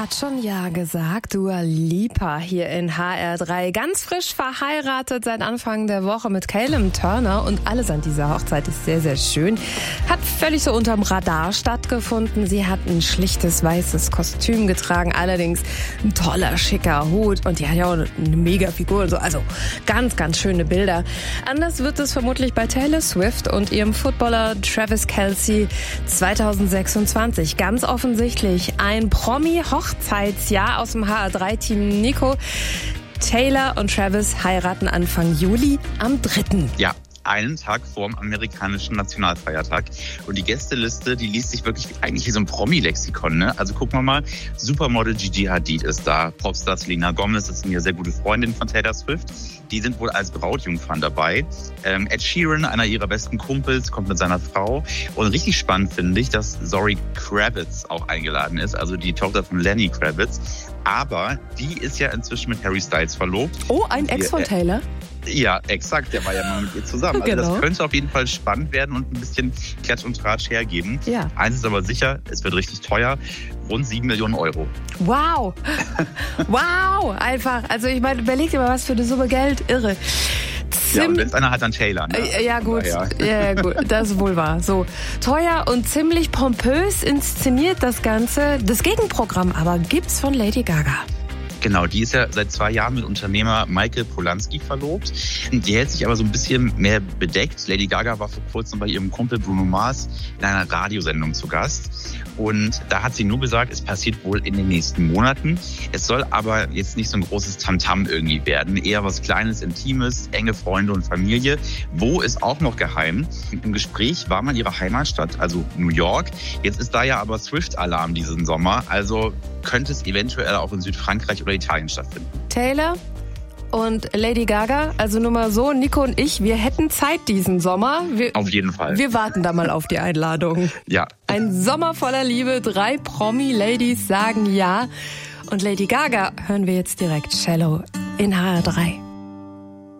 hat schon ja gesagt, Dua Lipa hier in HR3. Ganz frisch verheiratet seit Anfang der Woche mit Callum Turner und alles an dieser Hochzeit ist sehr, sehr schön. Hat völlig so unterm Radar stattgefunden. Sie hat ein schlichtes weißes Kostüm getragen, allerdings ein toller, schicker Hut und die hat ja auch eine mega Figur und so. Also ganz, ganz schöne Bilder. Anders wird es vermutlich bei Taylor Swift und ihrem Footballer Travis Kelce 2026. Ganz offensichtlich ein Promi-Hochzeitsjahr aus dem HR3-Team. Nico, Taylor und Travis heiraten Anfang Juli am 3. Ja, einen Tag vorm amerikanischen Nationalfeiertag. Und die Gästeliste, die liest sich wirklich eigentlich wie so ein Promi-Lexikon, ne? Also gucken wir mal, Supermodel Gigi Hadid ist da, Popstar Selena Gomez, das ist eine sehr gute Freundin von Taylor Swift. Die sind wohl als Brautjungfern dabei. Ed Sheeran, einer ihrer besten Kumpels, kommt mit seiner Frau. Und richtig spannend finde ich, dass Zoe Kravitz auch eingeladen ist, also die Tochter von Lenny Kravitz. Aber die ist ja inzwischen mit Harry Styles verlobt. Oh, ein Ex von Taylor? Ja, exakt. Der war ja mal mit ihr zusammen. Also Genau. Das könnte auf jeden Fall spannend werden und ein bisschen Klatsch und Tratsch hergeben. Ja. Eins ist aber sicher, es wird richtig teuer. Rund 7 Millionen Euro. Wow. Wow. Einfach. Also ich meine, überleg dir mal, was für eine Summe Geld. Irre. Ja, und wenn es einer hat, dann Taylor. Ne? Ja, gut. Ja, gut. Das ist wohl wahr. So. Teuer und ziemlich pompös inszeniert das Ganze. Das Gegenprogramm aber gibt's von Lady Gaga. Genau, die ist ja seit 2 Jahren mit Unternehmer Michael Polanski verlobt. Die hält sich aber so ein bisschen mehr bedeckt. Lady Gaga war vor kurzem bei ihrem Kumpel Bruno Mars in einer Radiosendung zu Gast. Und da hat sie nur gesagt, es passiert wohl in den nächsten Monaten. Es soll aber jetzt nicht so ein großes Tamtam irgendwie werden. Eher was Kleines, Intimes, enge Freunde und Familie. Wo ist auch noch geheim. Im Gespräch war mal ihre Heimatstadt, also New York. Jetzt ist da ja aber Swift-Alarm diesen Sommer. Also könnte es eventuell auch in Südfrankreich oder Italien stattfinden. Taylor und Lady Gaga, also nur mal so, Nico und ich, wir hätten Zeit diesen Sommer. Auf jeden Fall. Wir warten da mal auf die Einladung. Ja. Ein Sommer voller Liebe, 3 Promi-Ladies sagen ja. Und Lady Gaga hören wir jetzt direkt Shallow in HR3.